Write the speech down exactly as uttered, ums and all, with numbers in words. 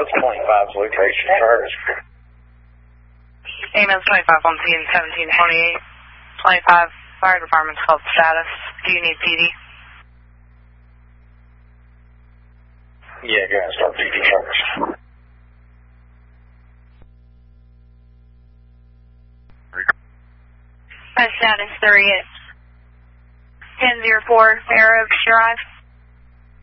What's twenty-five's location first? Ambulance twenty-five on scene seventeen twenty-eight. twenty-five, fire department's called status. Do you need P D? Yeah, go ahead and start P D first. Status thirty-eight. ten oh four, Fair Oaks Drive.